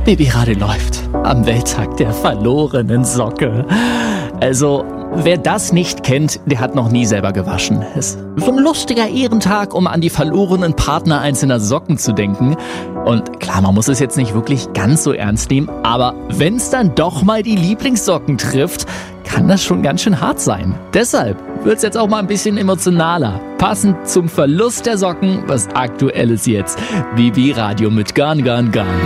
Baby Radio läuft am Welttag der verlorenen Socke. Also, wer das nicht kennt, der hat noch nie selber gewaschen. Es ist so ein lustiger Ehrentag, um an die verlorenen Partner einzelner Socken zu denken. Und klar, man muss es jetzt nicht wirklich ganz so ernst nehmen, aber wenn es dann doch mal die Lieblingssocken trifft, kann das schon ganz schön hart sein. Deshalb wird es jetzt auch mal ein bisschen emotionaler. Passend zum Verlust der Socken, was Aktuelles jetzt. Baby Radio mit Gone, Gone, Gone.